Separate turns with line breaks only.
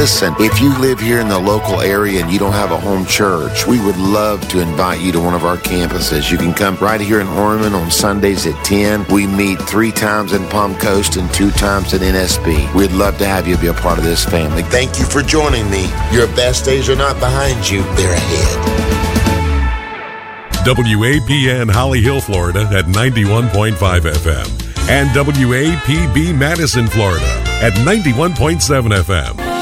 Listen, if you live here in the local area and you don't have a home church, we would love to invite you to one of our campuses. You can come right here in Orman on Sundays at 10. We meet 3 times in Palm Coast and 2 times at NSB. We'd love to have you be a part of this family. Thank you for joining me. Your best days are not behind you, they're ahead.
WAPN Holly Hill, Florida at 91.5 FM and WAPB Madison, Florida at 91.7 FM.